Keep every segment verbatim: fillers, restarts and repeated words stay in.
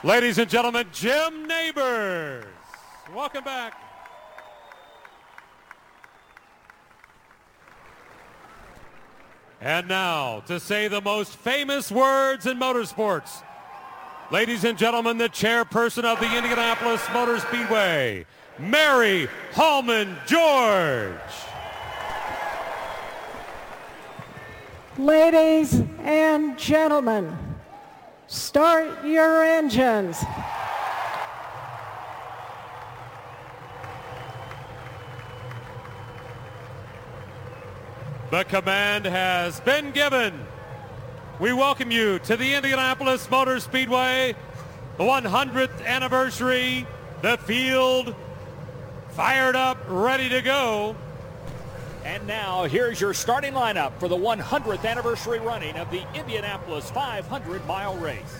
Ladies and gentlemen, Jim Neighbors. Welcome back. And now, to say the most famous words in motorsports, ladies and gentlemen, the chairperson of the Indianapolis Motor Speedway, Mary Hallman George. Ladies and gentlemen, start your engines. The command has been given. We welcome you to the Indianapolis Motor Speedway, the one hundredth anniversary, the field fired up, ready to go. And now, here's your starting lineup for the one hundredth anniversary running of the Indianapolis five hundred mile race.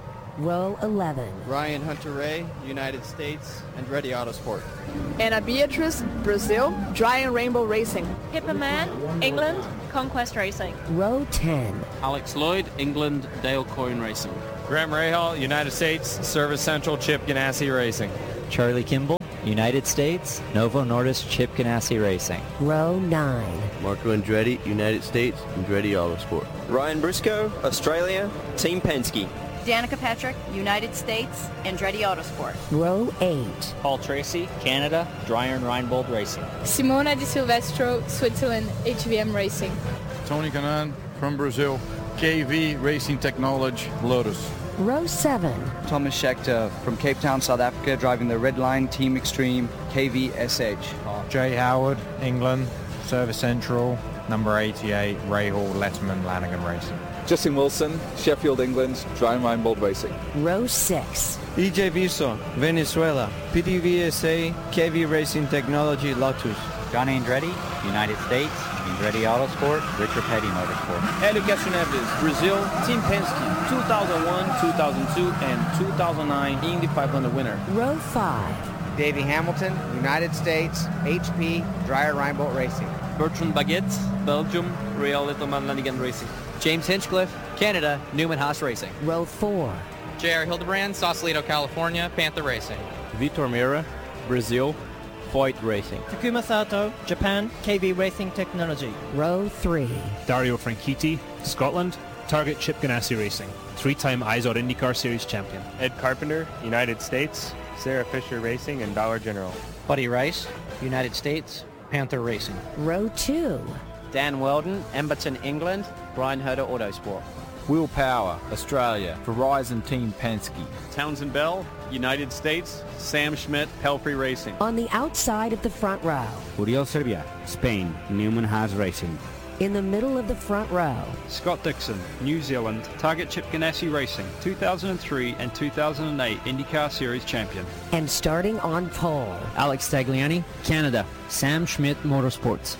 Row eleven. Ryan Hunter-Reay, United States, Andretti Autosport. Anna Beatrice, Brazil, Giant Rainbow Racing. Pippa Mann, England, Conquest Racing. Row ten. Alex Lloyd, England, Dale Coyne Racing. Graham Rahal, United States, Service Central, Chip Ganassi Racing. Charlie Kimball, United States, Novo Nordisk, Chip Ganassi Racing. Row nine. Marco Andretti, United States, Andretti Autosport. Ryan Briscoe, Australia, Team Penske. Danica Patrick, United States, Andretti Autosport. Row eight. Paul Tracy, Canada, Dreyer and Reinbold Racing. Simona Di Silvestro, Switzerland, H V M Racing. Tony Kanaan from Brazil, K V Racing Technology, Lotus. Row seven. Thomas Schechter from Cape Town, South Africa, driving the Red Line Team Extreme, K V S H. Jay Howard, England, Service Central, number eighty-eight, Ray Hall, Letterman, Lanigan Racing. Justin Wilson, Sheffield, England, Giant Rainbow Racing. Row six. E J Viso, Venezuela, P D V S A, K V Racing Technology, Lotus. Johnny Andretti, United States, Andretti Autosport, Richard Petty Motorsport. Hélio Castroneves, Brazil, Team Penske, two thousand one, two thousand two, and two thousand nine Indy five hundred winner. Row five. Davey Hamilton, United States, H P, Dreyer Reinbold Racing. Bertrand Baguette, Belgium, Real Littleman Lanigan Racing. James Hinchcliffe, Canada, Newman Haas Racing. Row four. J R Hildebrand, Sausalito, California, Panther Racing. Vitor Meira, Brazil, Foyt Racing. Takuma Sato, Japan, K V Racing Technology. Row three. Dario Franchitti, Scotland, Target Chip Ganassi Racing. Three-time Izod IndyCar Series champion. Ed Carpenter, United States, Sarah Fisher Racing, and Dollar General. Buddy Rice, United States, Panther Racing. Row two. Dan Weldon, Emberton, England, Brian Herder Autosport. Will Power, Australia, Verizon Team Penske. Townsend Bell, United States, Sam Schmidt, Pelfrey Racing. On the outside of the front row. Uriel Serbia, Spain, Newman Haas Racing. In the middle of the front row. Scott Dixon, New Zealand, Target Chip Ganassi Racing, two thousand three and two thousand eight IndyCar Series champion. And starting on pole. Alex Tagliani, Canada, Sam Schmidt Motorsports.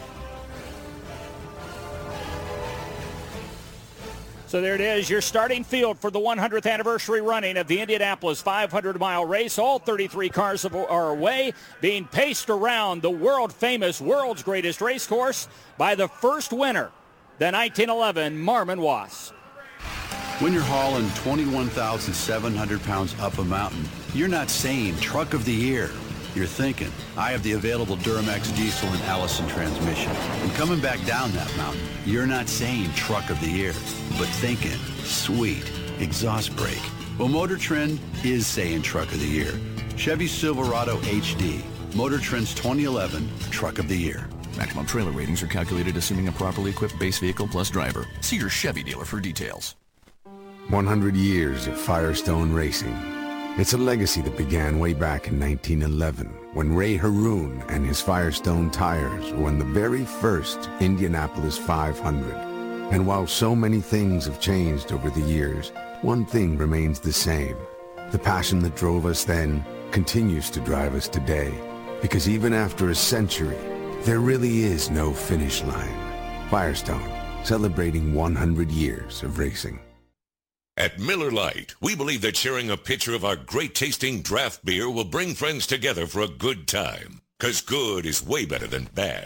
So there it is, your starting field for the one hundredth anniversary running of the Indianapolis five hundred mile race. All thirty-three cars are away, being paced around the world-famous, world's greatest race course by the first winner, the nineteen eleven Marmon Wass. When you're hauling twenty-one thousand seven hundred pounds up a mountain, you're not saying truck of the year. You're thinking, I have the available Duramax diesel and Allison transmission. And coming back down that mountain, you're not saying truck of the year, but thinking, sweet, exhaust brake. Well, Motor Trend is saying truck of the year. Chevy Silverado H D, Motor Trend's twenty eleven truck of the year. Maximum trailer ratings are calculated assuming a properly equipped base vehicle plus driver. See your Chevy dealer for details. one hundred years of Firestone racing. It's a legacy that began way back in nineteen eleven when Ray Haroon and his Firestone tires won the very first Indianapolis five hundred. And while so many things have changed over the years, one thing remains the same. The passion that drove us then continues to drive us today. Because even after a century, there really is no finish line. Firestone, celebrating one hundred years of racing. At Miller Lite, we believe that sharing a pitcher of our great-tasting draft beer will bring friends together for a good time. 'Cause good is way better than bad.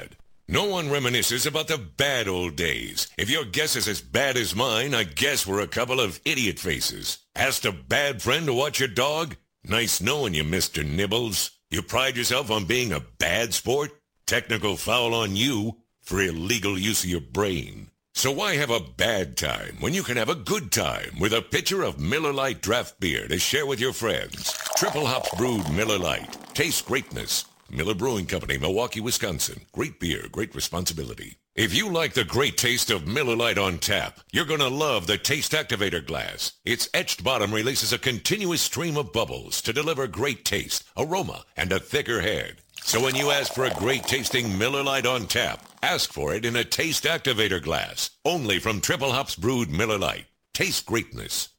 No one reminisces about the bad old days. If your guess is as bad as mine, I guess we're a couple of idiot faces. Asked a bad friend to watch your dog? Nice knowing you, Mister Nibbles. You pride yourself on being a bad sport? Technical foul on you for illegal use of your brain. So why have a bad time when you can have a good time with a pitcher of Miller Lite draft beer to share with your friends? Triple hops brewed Miller Lite. Taste greatness. Miller Brewing Company, Milwaukee, Wisconsin. Great beer, great responsibility. If you like the great taste of Miller Lite on tap, you're going to love the Taste Activator glass. Its etched bottom releases a continuous stream of bubbles to deliver great taste, aroma, and a thicker head. So when you ask for a great-tasting Miller Lite on tap, ask for it in a Taste Activator glass. Only from Triple Hops brewed Miller Lite. Taste greatness.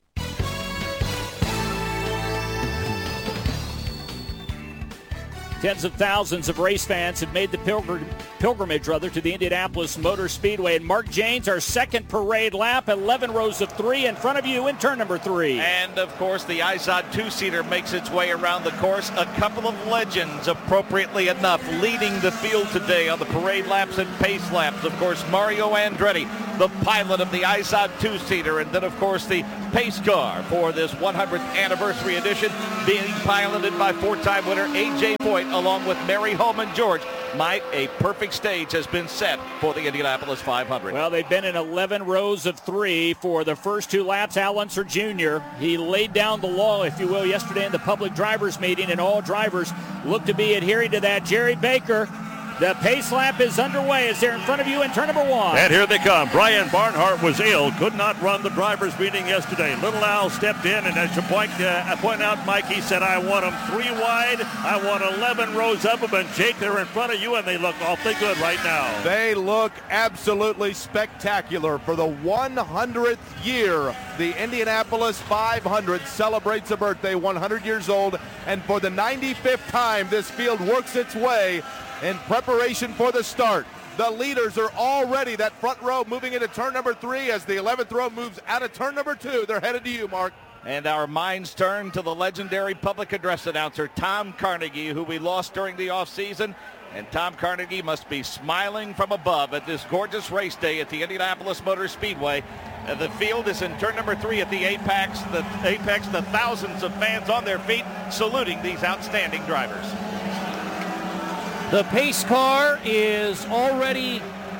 Tens of thousands of race fans have made the pilgrim, pilgrimage rather, to the Indianapolis Motor Speedway. And Mark Janes, our second parade lap, eleven rows of three in front of you in turn number three. And, of course, the Izod two-seater makes its way around the course. A couple of legends, appropriately enough, leading the field today on the parade laps and pace laps. Of course, Mario Andretti, the pilot of the Izod two-seater. And then, of course, the pace car for this one hundredth anniversary edition being piloted by four-time winner A J Foyt, along with Mary Holman George. Mike, a perfect stage has been set for the Indianapolis five hundred. Well, they've been in eleven rows of three for the first two laps. Al Unser Junior, he laid down the law, if you will, yesterday in the public drivers meeting, and all drivers look to be adhering to that. Jerry Baker, the pace lap is underway as they're in front of you in turn number one. And here they come. Brian Barnhart was ill, could not run the drivers' meeting yesterday. Little Al stepped in, and as you point, uh, point out, Mike, he said, I want them three wide. I want eleven rows up them. And Jake, they're in front of you, and they look awfully good right now. They look absolutely spectacular. For the one hundredth year, the Indianapolis five hundred celebrates a birthday, one hundred years old. And for the ninety-fifth time, this field works its way in preparation for the start. The leaders are already, that front row, moving into turn number three as the eleventh row moves out of turn number two. They're headed to you, Mark. And our minds turn to the legendary public address announcer, Tom Carnegie, who we lost during the offseason. And Tom Carnegie must be smiling from above at this gorgeous race day at the Indianapolis Motor Speedway. Uh, the field is in turn number three at the Apex. The Apex, the thousands of fans on their feet saluting these outstanding drivers. The pace car is already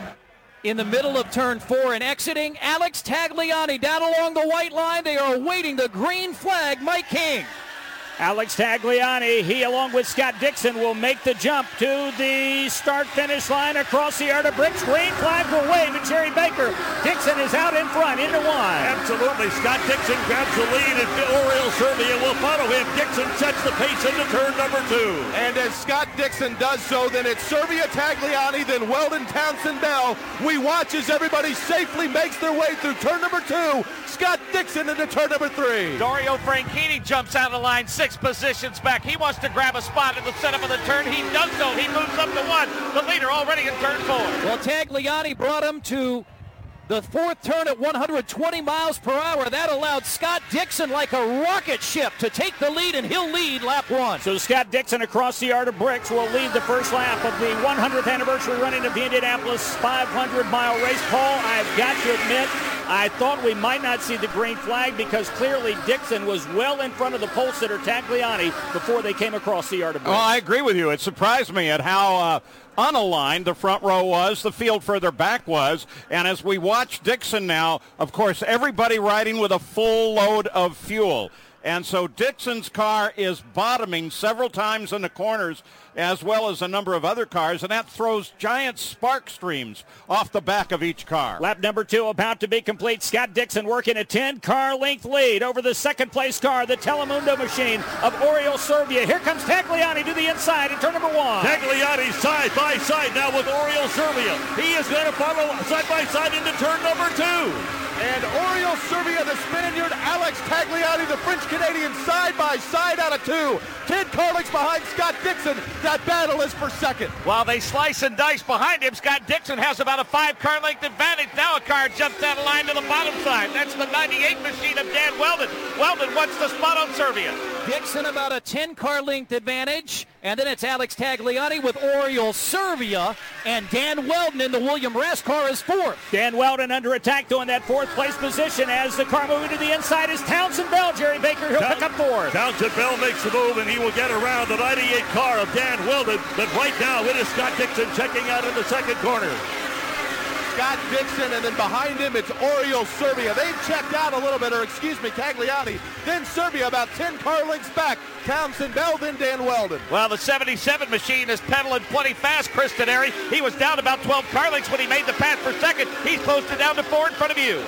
in the middle of turn four and exiting. Alex Tagliani down along the white line. They are awaiting the green flag. Mike King. Alex Tagliani, he along with Scott Dixon will make the jump to the start-finish line across the yard of bricks. Green flag will wave at Jerry Baker. Dixon is out in front into one. Absolutely. Scott Dixon grabs the lead, and Oriel Servia will follow him. Dixon sets the pace into turn number two. And as Scott Dixon does so, then it's Servia Tagliani, then Weldon Townsend Bell. We watch as everybody safely makes their way through turn number two. Scott Dixon into turn number three. Dario Franchitti jumps out of line, six positions back. He wants to grab a spot at the setup of the turn. He does so. He moves up to one. The leader already in turn four. Well, Tagliani brought him to the fourth turn at one hundred twenty miles per hour. That allowed Scott Dixon, like a rocket ship, to take the lead, and he'll lead lap one. So Scott Dixon across the yard of bricks will lead the first lap of the one hundredth anniversary running of the Indianapolis five hundred mile race. Paul, I've got to admit, I thought we might not see the green flag because clearly Dixon was well in front of the pole sitter Tagliani before they came across the yard of bricks. Well, I agree with you. It surprised me at how uh, unaligned the front row was, the field further back was, and as we watch Dixon now, of course, everybody riding with a full load of fuel. And so Dixon's car is bottoming several times in the corners, as well as a number of other cars, and that throws giant spark streams off the back of each car. Lap number two about to be complete. Scott Dixon working a ten-car length lead over the second-place car, the Telemundo machine of Oriel Servia. Here comes Tagliani to the inside in turn number one. Tagliani side by side now with Oriel Servia. He is going to follow side by side into turn number two. And Oriel Servia, the Spaniard, Alex Tagliani, the French-Canadian, side by side out of two. Ted Carlix behind Scott Dixon. That battle is for second. While they slice and dice behind him, Scott Dixon has about a five-car length advantage. Now a car jumps out of line to the bottom side. That's the ninety-eight machine of Dan Weldon. Weldon wants the spot on Serbia. Dixon about a ten-car length advantage, and then it's Alex Tagliani with Oriol Serbia, and Dan Weldon in the William Rask car is fourth. Dan Weldon under attack doing that fourth place position as the car moving to the inside is Townsend Bell. Jerry Baker, he'll Town- pick up fourth. Townsend Bell makes the move, and he will get around the ninety-eight car of Dan Weldon, but right now it is Scott Dixon checking out in the second corner. Scott Dixon, and then behind him it's Oriol Serbia. They've checked out a little bit, or excuse me, Tagliani. Then Serbia about ten car lengths back. Townsend Bell, then Dan Weldon. Well, the seventy-seven machine is pedaling plenty fast, Chris Teneri. He was down about twelve car lengths when he made the pass for second. He's closed it down to four in front of you.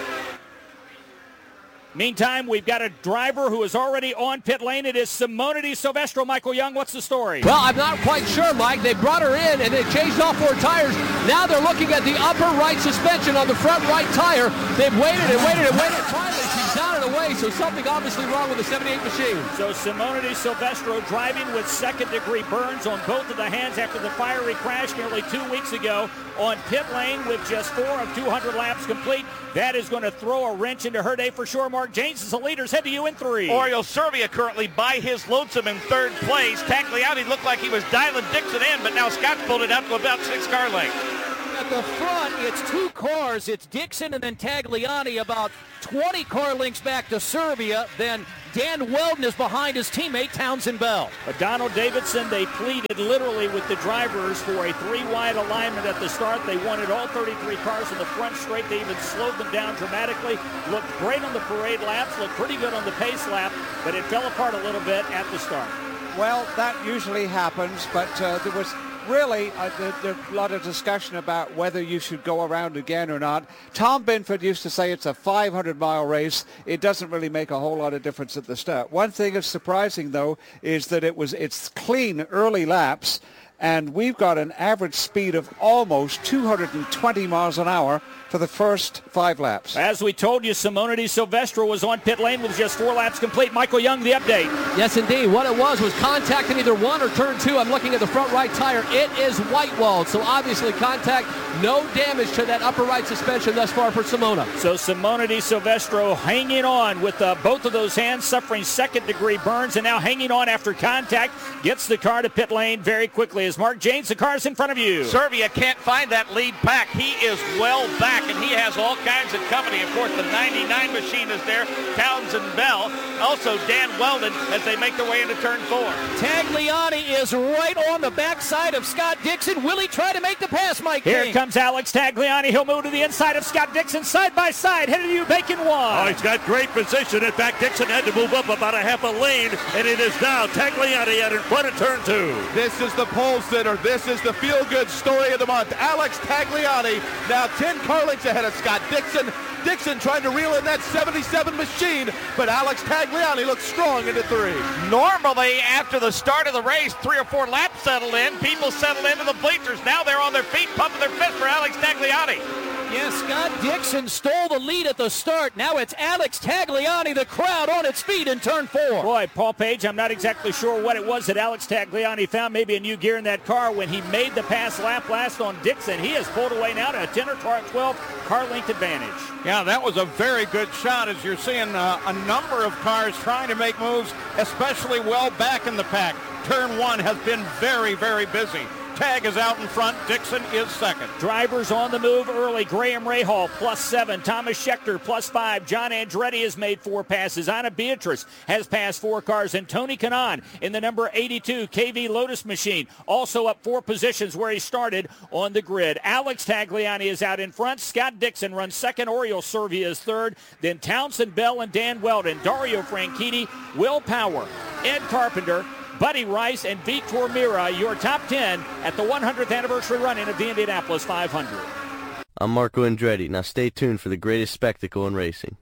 Meantime, we've got a driver who is already on pit lane. It is Simona Di Silvestro. Michael Young, what's the story? Well, I'm not quite sure, Mike. They brought her in, and they changed off four tires. Now they're looking at the upper right suspension on the front right tire. They've waited and waited and waited. Finally, she's down and away, so something obviously wrong with the seventy-eight machine. So Simona Di Silvestro driving with second-degree burns on both of the hands after the fiery crash nearly two weeks ago on pit lane with just four of two hundred laps complete. That is going to throw a wrench into her day for sure. Mark James is the leaders. Head to you in three. Oriol Serbia currently by his lonesome in third place. Tagliani looked like he was dialing Dixon in, but now Scott's pulled it out to about six car lengths. At the front, it's two cars. It's Dixon and then Tagliani about twenty car lengths back to Serbia. Then Dan Weldon is behind his teammate Townsend Bell. But Donald Davidson, they pleaded literally with the drivers for a three-wide alignment at the start. They wanted all thirty-three cars in the front straight. They even slowed them down dramatically. Looked great on the parade laps, looked pretty good on the pace lap, but it fell apart a little bit at the start. Well, that usually happens, but uh, there was really uh, there, there a lot of discussion about whether you should go around again or not. Tom Binford used to say it's a five hundred mile race. It doesn't really make a whole lot of difference at the start. One thing that's surprising, though, is that it was it's clean early laps, and we've got an average speed of almost two hundred twenty miles an hour for the first five laps. As we told you, Simona Di Silvestro was on pit lane with just four laps complete. Michael Young, the update. Yes, indeed. What it was was contact in either one or turn two. I'm looking at the front right tire. It is white-walled, so obviously contact, no damage to that upper right suspension thus far for Simona. So Simona Di Silvestro hanging on with uh, both of those hands, suffering second-degree burns, and now hanging on after contact. Gets the car to pit lane very quickly as Mark James, the car's in front of you. Serbia can't find that lead pack. He is well back, and he has all kinds of company. Of course, the ninety-nine machine is there. Townsend Bell. Also, Dan Weldon as they make their way into turn four. Tagliani is right on the backside of Scott Dixon. Will he try to make the pass, Mike Here King? comes Alex Tagliani. He'll move to the inside of Scott Dixon, side by side. Headed to you, Bacon one. Oh, he's got great position. In fact, Dixon had to move up about a half a lane, and it is now Tagliani out in front of turn two. This is the pole sitter. This is the feel-good story of the month. Alex Tagliani now ten car lengths ahead of Scott Dixon. Dixon trying to reel in that seventy-seven machine, but Alex Tagliani looks strong into three. Normally, after the start of the race, three or four laps settle in. People settle into the bleachers. Now they're on their feet, pumping their fist for Alex Tagliani. Yes, Scott Dixon stole the lead at the start. Now it's Alex Tagliani, the crowd on its feet in turn four. Boy, Paul Page, I'm not exactly sure what it was that Alex Tagliani found. Maybe a new gear in that car when he made the pass lap last on Dixon. He has pulled away now to a ten or twelve car length advantage. Yeah, that was a very good shot as you're seeing uh, a number of cars trying to make moves, especially well back in the pack. Turn one has been very, very busy. Tag is out in front. Dixon is second. Drivers on the move early. Graham Rahal plus seven. Thomas Schechter plus five. John Andretti has made four passes. Anna Beatrice has passed four cars. And Tony Kanaan in the number eighty-two K V Lotus machine also up four positions where he started on the grid. Alex Tagliani is out in front. Scott Dixon runs second. Oriol Serbia is third. Then Townsend Bell and Dan Weldon. Dario Franchitti, Will Power, Ed Carpenter, Buddy Rice, and Vitor Mira, your top ten at the one hundredth anniversary run-in of the Indianapolis five hundred. I'm Marco Andretti. Now stay tuned for the greatest spectacle in racing.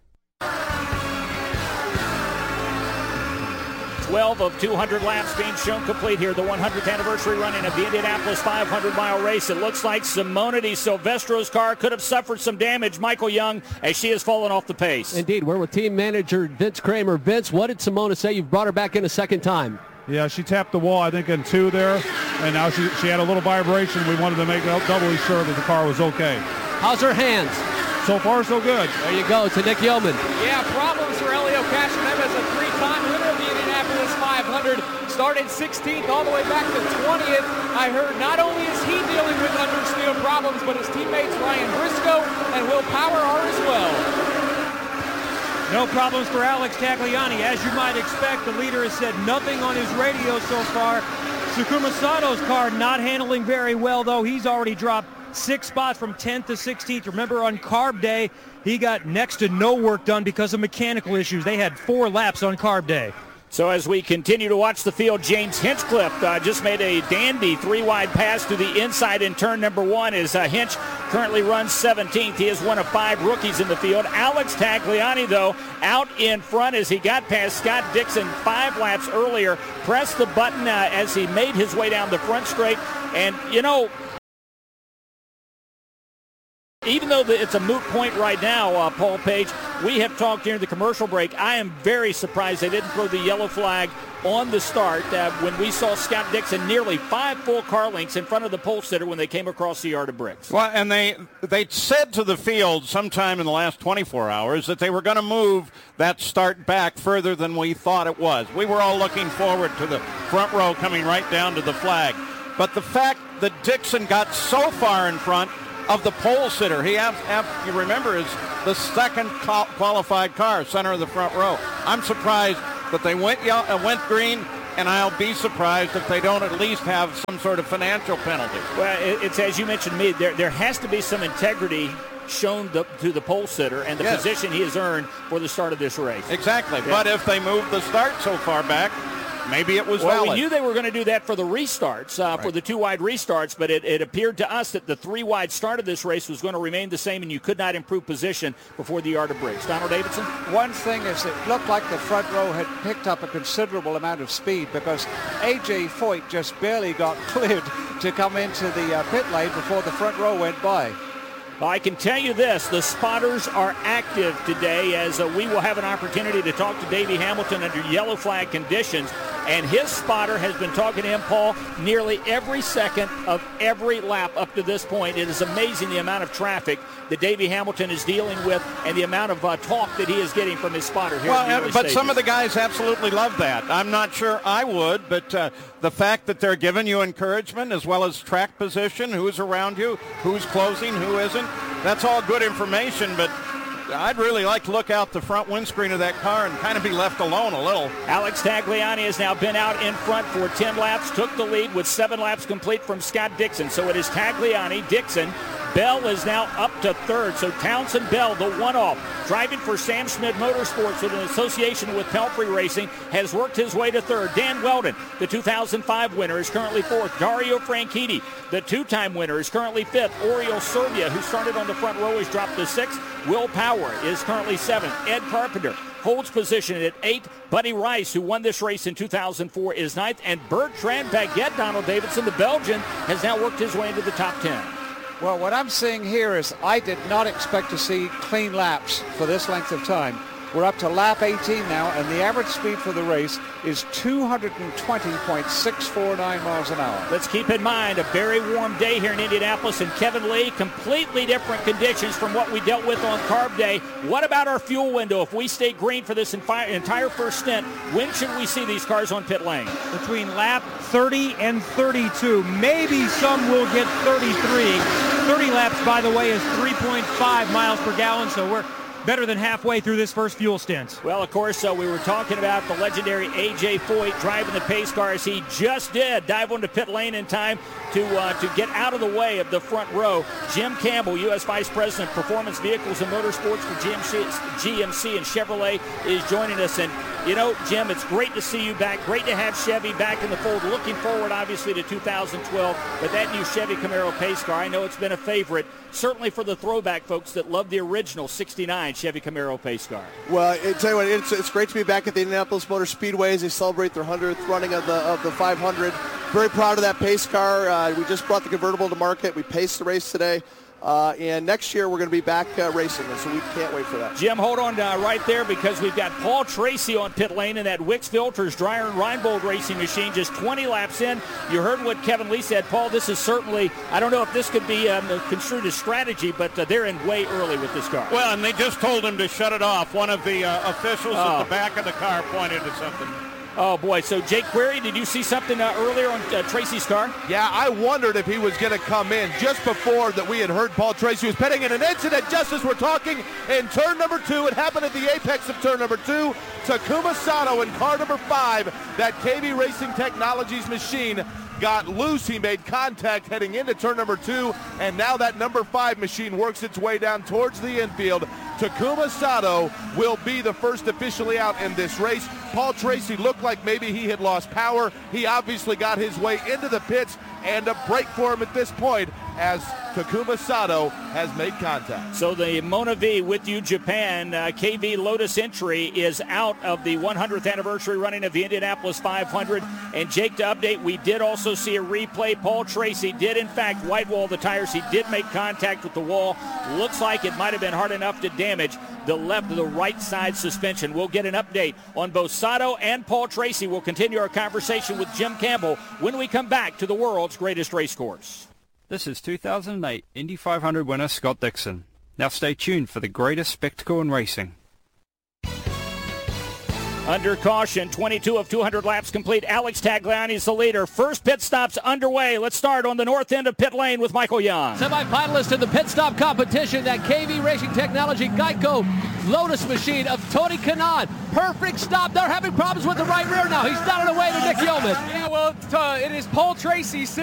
twelve of two hundred laps being shown complete here, the one hundredth anniversary run-in of the Indianapolis five hundred mile race. It looks like Simona Di Silvestro's car could have suffered some damage, Michael Young, as she has fallen off the pace. Indeed, we're with team manager Vince Kramer. Vince, what did Simona say? You've brought her back in a second time. Yeah, she tapped the wall, I think, in two there, and now she, she had a little vibration. We wanted to make doubly sure that the car was okay. How's her hands? So far, so good. There you go, to Nick Yeoman. Yeah, problems for Elio Castroneves at Started sixteenth all the way back to twentieth. I heard not only is he dealing with understeer problems, but his teammates Ryan Briscoe and Will Power are as well. No problems for Alex Tagliani. As you might expect, the leader has said nothing on his radio so far. Takuma Sato's car not handling very well, though. He's already dropped six spots from tenth to sixteenth. Remember, on Carb Day, he got next to no work done because of mechanical issues. They had four laps on Carb Day. So as we continue to watch the field, James Hinchcliffe uh, just made a dandy three-wide pass to the inside in turn number one as uh, Hinch currently runs seventeenth. He is one of five rookies in the field. Alex Tagliani, though, out in front as he got past Scott Dixon five laps earlier, pressed the button uh, as he made his way down the front straight. And, you know, even though it's a moot point right now, uh, Paul Page, we have talked during the commercial break. I am very surprised they didn't throw the yellow flag on the start uh, when we saw Scott Dixon nearly five full car lengths in front of the pole sitter when they came across the yard of bricks. Well, and they they said to the field sometime in the last twenty-four hours that they were going to move that start back further than we thought it was. We were all looking forward to the front row coming right down to the flag. But the fact that Dixon got so far in front of the pole sitter, he has, have, you remember, is the second qualified car, center of the front row. I'm surprised that they went yellow, uh, went green, and I'll be surprised if they don't at least have some sort of financial penalty. Well, it's as you mentioned to me, there, there has to be some integrity shown the, to the pole sitter and the yes. position he has earned for the start of this race. Exactly, yeah. But if they move the start so far back, maybe it was well, valid. We knew they were going to do that for the restarts, uh, right. for the two-wide restarts, but it, it appeared to us that the three-wide start of this race was going to remain the same, and you could not improve position before the yard of bricks. Donald Davidson? One thing is it looked like the front row had picked up a considerable amount of speed because A J Foyt just barely got cleared to come into the uh, pit lane before the front row went by. Well, I can tell you this, the spotters are active today as uh, we will have an opportunity to talk to Davey Hamilton under yellow flag conditions, and his spotter has been talking to him, Paul, nearly every second of every lap up to this point. It is amazing the amount of traffic that Davey Hamilton is dealing with and the amount of uh, talk that he is getting from his spotter here. Well, in the early but stages. Some of the guys absolutely love that. I'm not sure I would, but uh, the fact that they're giving you encouragement as well as track position, who's around you, who's closing, who isn't, that's all good information, but I'd really like to look out the front windscreen of that car and kind of be left alone a little. Alex Tagliani has now been out in front for ten laps, took the lead with seven laps complete from Scott Dixon. So it is Tagliani, Dixon. Bell is now up to third. So Townsend Bell, the one-off, driving for Sam Schmidt Motorsports with an association with Pelfrey Racing, has worked his way to third. Dan Weldon, the two thousand five winner, is currently fourth. Dario Franchitti, the two-time winner, is currently fifth. Oriol Serbia, who started on the front row, has dropped to sixth. Will Power is currently seventh. Ed Carpenter holds position at eight. Buddy Rice, who won this race in two thousand four, is ninth. And Bertrand Baguette, Donald Davidson, the Belgian, has now worked his way into the top ten. Well, what I'm seeing here is I did not expect to see clean laps for this length of time. We're up to lap eighteen now, and the average speed for the race is two hundred twenty point six four nine miles an hour. Let's keep in mind a very warm day here in Indianapolis, and Kevin Lee, completely different conditions from what we dealt with on Carb Day. What about our fuel window? If we stay green for this entire first stint, when should we see these cars on pit lane? Between lap thirty and thirty-two. Maybe some will get thirty-three. thirty laps, by the way, is three point five miles per gallon, so we're better than halfway through this first fuel stint. Well, of course, uh, we were talking about the legendary A J Foyt driving the pace car as he just did dive onto pit lane in time to uh, to get out of the way of the front row. Jim Campbell, U S Vice President of Performance Vehicles and Motorsports for G M C, G M C and Chevrolet, is joining us. And, you know, Jim, it's great to see you back. Great to have Chevy back in the fold. Looking forward, obviously, to two thousand twelve. But that new Chevy Camaro pace car, I know it's been a favorite, certainly for the throwback folks that love the original sixty-nine Chevy Camaro pace car. Well, I tell you what, it's, it's great to be back at the Indianapolis Motor Speedway as they celebrate their hundredth running of the of the five hundred. Very proud of that pace car. Uh, we just brought the convertible to market. We paced the race today. Uh, and next year we're going to be back uh, racing, and so we can't wait for that. Jim, hold on uh, right there because we've got Paul Tracy on pit lane in that Wix Filters Dryer and Reinbold racing machine, just twenty laps in. You heard what Kevin Lee said. Paul, this is certainly, I don't know if this could be um, construed as strategy, but uh, they're in way early with this car. Well, and they just told him to shut it off. One of the uh, officials oh. at the back of the car pointed to something. Oh, boy. So, Jake Query, did you see something uh, earlier on uh, Tracy's car? Yeah, I wondered if he was going to come in just before that we had heard Paul Tracy was pitting in an incident just as we're talking in turn number two. It happened at the apex of turn number two. Takuma Sato in car number five, that K V Racing Technologies machine got loose. He made contact heading into turn number two, and now that number five machine works its way down towards the infield. Takuma Sato will be the first officially out in this race. Paul Tracy looked like maybe he had lost power. He obviously got his way into the pits, and a break for him at this point as Takuma Sato has made contact. So the Mona V with you Japan uh, K V Lotus entry is out of the one hundredth anniversary running of the Indianapolis five hundred. And Jake, to update, we did also see a replay. Paul Tracy did in fact white wall the tires. He did make contact with the wall. Looks like it might have been hard enough to damage the left or the right side suspension. We'll get an update on both Sato and Paul Tracy. We'll continue our conversation with Jim Campbell when we come back to the world's greatest race course. This is two thousand eight Indy five hundred winner Scott Dixon. Now stay tuned for the greatest spectacle in racing. Under caution, twenty-two of two hundred laps complete. Alex Tagliani is the leader. First pit stop's underway. Let's start on the north end of pit lane with Michael Young. Semi-finalist in the pit stop competition, that K V Racing Technology Geico Lotus machine of Tony Kanaan. Perfect stop. They're having problems with the right rear now. He's down and away to Nick Yeoman. Yeah, well, uh, it is Paul Tracy